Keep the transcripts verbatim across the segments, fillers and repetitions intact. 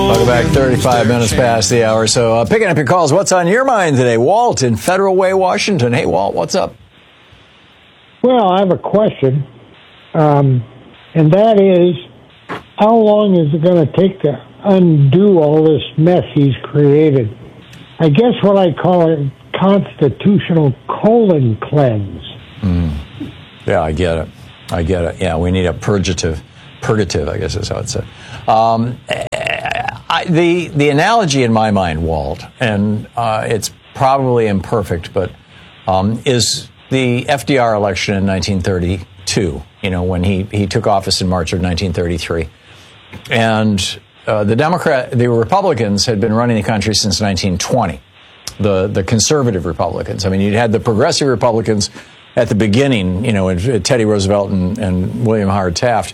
Welcome back, thirty-five minutes past the hour. So uh, picking up your calls, what's on your mind today? Walt in Federal Way, Washington. Hey, Walt, what's up? Well, I have a question, um, and that is, how long is it going to take to undo all this mess he's created? I guess what I call a constitutional colon cleanse. Mm. Yeah, I get it. I get it. Yeah, we need a purgative. Purgative, I guess is how it's said. Um, I, the the analogy in my mind, Walt, and uh, it's probably imperfect, but um, is the F D R election in nineteen thirty-two. You know, when he he took office in March of nineteen thirty-three, and uh, the Democrat, the Republicans had been running the country since nineteen twenty. The the conservative Republicans. I mean, you had the progressive Republicans at the beginning. You know, Teddy Roosevelt and, and William Howard Taft.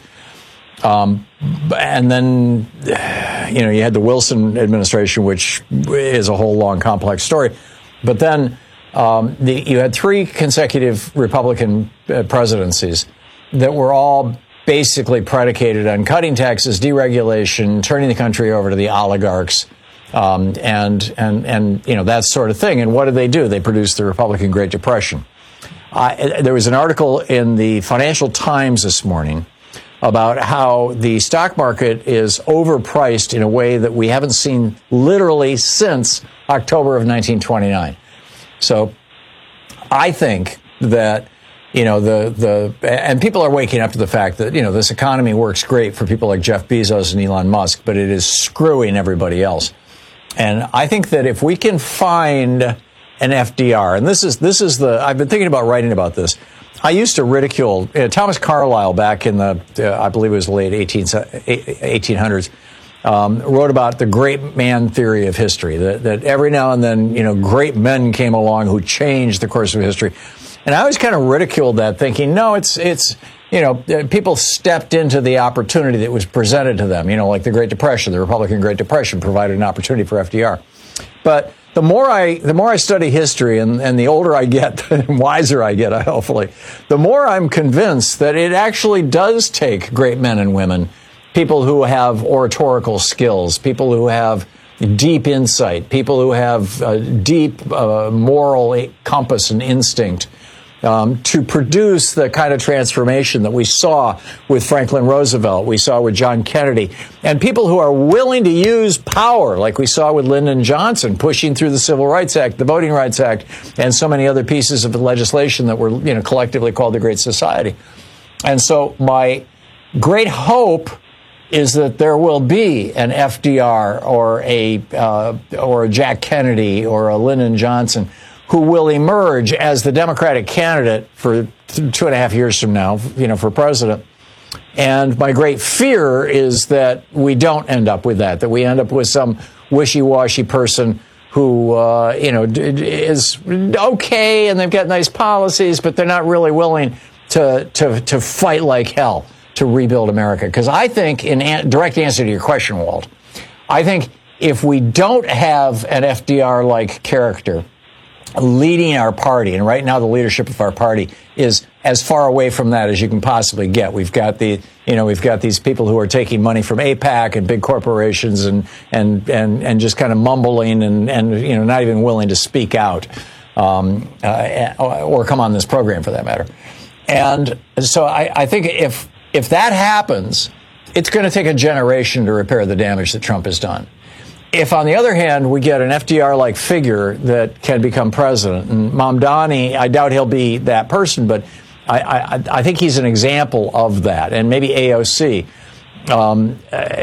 Um, and then, you know, you had the Wilson administration, which is a whole long, complex story. But then um, the, you had three consecutive Republican uh, presidencies that were all basically predicated on cutting taxes, deregulation, turning the country over to the oligarchs, um, and, and, and, you know, that sort of thing. And what did they do? They produced the Republican Great Depression. Uh, there was an article in the Financial Times this morning about how the stock market is overpriced in a way that we haven't seen literally since October of nineteen twenty-nine. So I think that, you know, the, the, and people are waking up to the fact that, you know, this economy works great for people like Jeff Bezos and Elon Musk, but it is screwing everybody else. And I think that if we can find an F D R, and this is, this is the, I've been thinking about writing about this. I used to ridicule uh, Thomas Carlyle back in the, uh, I believe it was the late eighteen hundreds, um, wrote about the great man theory of history, that, that every now and then, you know, great men came along who changed the course of history. And I always kind of ridiculed that, thinking, no, it's, it's, you know, people stepped into the opportunity that was presented to them, you know, like the Great Depression, the Republican Great Depression provided an opportunity for F D R. But The more I, the more I study history, and, and the older I get, the wiser I get, hopefully, the more I'm convinced that it actually does take great men and women, people who have oratorical skills, people who have deep insight, people who have a deep uh, moral compass and instinct, Um, to produce the kind of transformation that we saw with Franklin Roosevelt, we saw with John Kennedy, and people who are willing to use power, like we saw with Lyndon Johnson, pushing through the Civil Rights Act, the Voting Rights Act, and so many other pieces of legislation that were, you know, collectively called the Great Society. And so my great hope is that there will be an F D R or a uh, or a Jack Kennedy or a Lyndon Johnson who will emerge as the Democratic candidate for two and a half years from now, you know, for president. And my great fear is that we don't end up with that, that we end up with some wishy-washy person who, uh, you know, is okay and they've got nice policies, but they're not really willing to, to, to fight like hell to rebuild America. Because I think, in an- direct answer to your question, Walt, I think if we don't have an F D R-like character leading our party, and right now the leadership of our party is as far away from that as you can possibly get. We've got the, you know, we've got these people who are taking money from AIPAC and big corporations and and and, and just kind of mumbling and, and you know, not even willing to speak out um, uh, or come on this program for that matter. And so I, I think if if that happens, it's going to take a generation to repair the damage that Trump has done. If, on the other hand, we get an F D R-like figure that can become president, and Mamdani, I doubt he'll be that person, but I, I, I think he's an example of that, and maybe A O C. Um,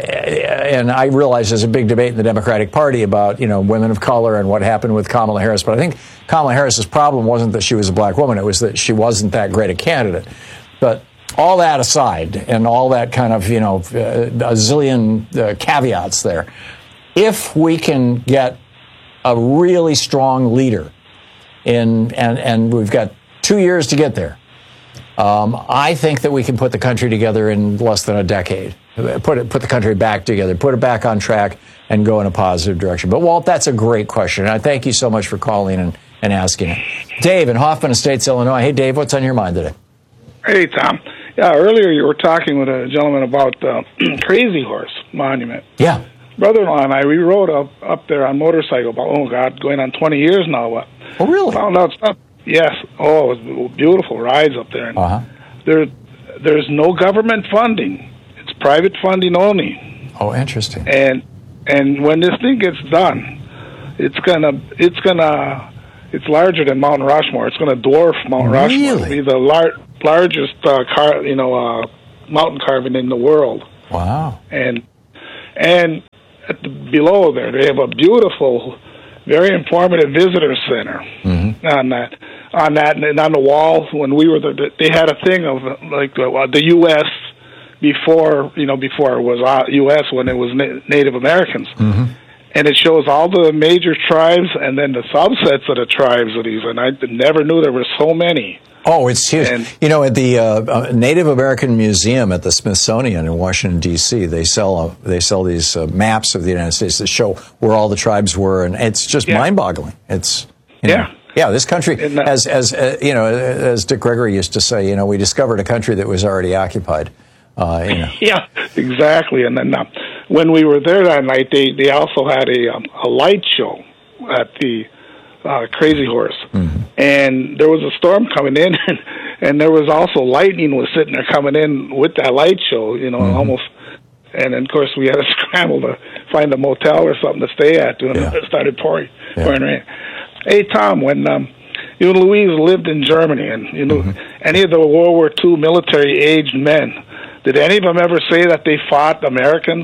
and I realize there's a big debate in the Democratic Party about, you know, women of color and what happened with Kamala Harris, but I think Kamala Harris's problem wasn't that she was a black woman, it was that she wasn't that great a candidate. But all that aside, and all that kind of, you know, a zillion uh, caveats there, if we can get a really strong leader in, and, and we've got two years to get there, um, I think that we can put the country together in less than a decade. Put it, put the country back together, put it back on track, and go in a positive direction. But, Walt, that's a great question, and I thank you so much for calling and, and asking it. Dave in Hoffman Estates, Illinois. Hey, Dave, what's on your mind today? Hey, Tom. Yeah, earlier you were talking with a gentleman about the Crazy Horse Monument. Yeah. brother-in-law and I, we rode up up there on motorcycle. About, oh God, going on twenty years now. But oh, really? Found out stuff. Yes. Oh, it was beautiful rides up there. And uh-huh. There, there's no government funding. It's private funding only. Oh, interesting. And and when this thing gets done, it's gonna it's gonna it's larger than Mount Rushmore. It's gonna dwarf Mount Really? Rushmore. It'll be the lar- largest uh, car, you know, uh, mountain carving in the world. Wow. And and at the, below there, they have a beautiful, very informative visitor center mm-hmm. on that. On that, and on the wall, when we were there, they had a thing of like uh, the U S before, you know, before it was uh, U S when it was na- Native Americans, mm-hmm. and it shows all the major tribes and then the subsets of the tribes of these. And I never knew there were so many. Oh, it's huge. And, you know, at the uh, Native American Museum at the Smithsonian in Washington, D C, they sell uh, they sell these uh, maps of the United States that show where all the tribes were, and it's just yeah. mind-boggling. It's you know, yeah. Yeah, this country, that, as as uh, you know, as Dick Gregory used to say, you know, we discovered a country that was already occupied. Uh, you know. Yeah, exactly. And then uh, when we were there that night, they, they also had a um, a light show at the uh, Crazy Horse, mm-hmm. and there was a storm coming in, and, and there was also lightning was sitting there coming in with that light show. You know, mm-hmm. almost. And then, of course, we had to scramble to find a motel or something to stay at. And yeah. it started pouring, yeah. pouring rain. Hey, Tom, when um, you and Louise lived in Germany, and you know mm-hmm. any of the World War Two military-aged men, did any of them ever say that they fought Americans?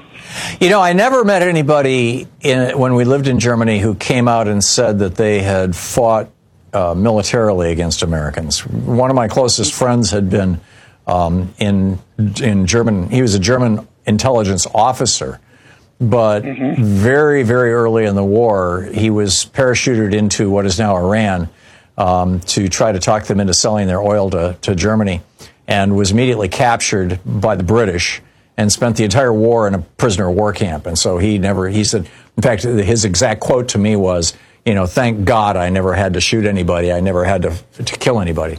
You know, I never met anybody in, when we lived in Germany who came out and said that they had fought uh, militarily against Americans. One of my closest friends had been um, in in German. He was a German intelligence officer. But mm-hmm. very, very early in the war, he was parachuted into what is now Iran um, to try to talk them into selling their oil to, to Germany, and was immediately captured by the British and spent the entire war in a prisoner of war camp. And so he never, he said, in fact, his exact quote to me was, you know, thank God I never had to shoot anybody. I never had to to kill anybody.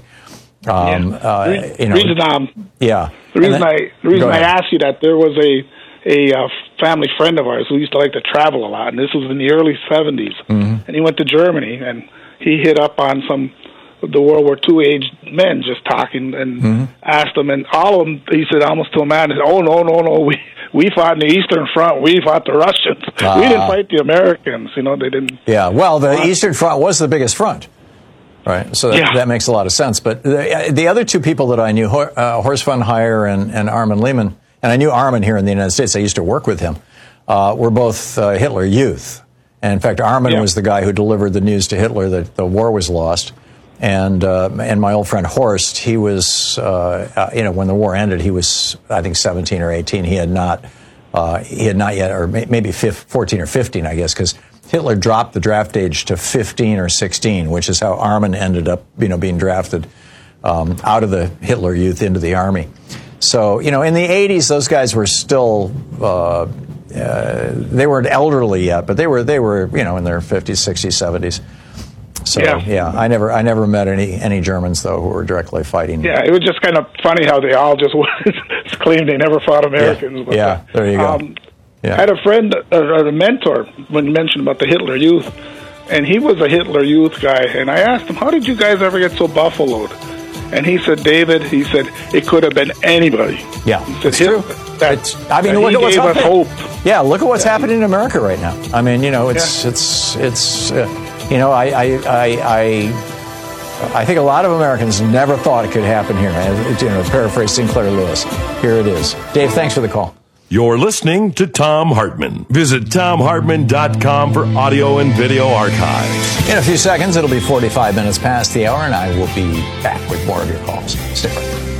Um, yeah. uh, you know, reason, um, yeah. The reason then, I the reason I asked you that, there was a a uh, family friend of ours who used to like to travel a lot, and this was in the early seventies. Mm-hmm. And he went to Germany, and he hit up on some of the World War Two aged men just talking, and mm-hmm. asked them, and all of them, he said almost to a man, oh, no, no, no, we we fought in the Eastern Front, we fought the Russians. Uh, we didn't fight the Americans, you know, they didn't. Yeah, well, the uh, Eastern Front was the biggest front. Right, so that, yeah. that makes a lot of sense. But the, the other two people that I knew, uh, Horst von Heyer and, and Armin Lehmann, and I knew Armin here in the United States, I used to work with him, uh, were both uh, Hitler Youth. And in fact, Armin yeah. was the guy who delivered the news to Hitler that the war was lost. And uh, and my old friend Horst, he was, uh, uh, you know, when the war ended, he was, I think, seventeen or eighteen. He had not, uh, he had not yet, or maybe fourteen or fifteen, I guess, because Hitler dropped the draft age to fifteen or sixteen, which is how Armin ended up, you know, being drafted um, out of the Hitler Youth into the army. So, you know, in the eighties, those guys were still, uh, uh, they weren't elderly yet, but they were, they were, you know, in their fifties, sixties, seventies. So, yeah, yeah I never, I never met any, any Germans, though, who were directly fighting. Yeah, it was just kind of funny how they all just claimed they never fought Americans. Yeah, but, yeah there you go. Um, yeah. I had a friend, or a mentor, when you mentioned about the Hitler Youth, and he was a Hitler Youth guy, and I asked him, how did you guys ever get so buffaloed? And he said, David, he said, it could have been anybody. Yeah, he said, it's true. That, it's, I mean, that look he at what's gave us happening. Hope. Yeah, look at what's yeah. happening in America right now. I mean, you know, it's, yeah. it's, it's, uh, you know, I, I, I, I, I think a lot of Americans never thought it could happen here. You know, to paraphrase Sinclair Lewis. Here it is. Dave, thanks for the call. You're listening to Thom Hartmann. Visit Thom Hartmann dot com for audio and video archives. In a few seconds, it'll be forty-five minutes past the hour, and I will be back with more of your calls. Stick around.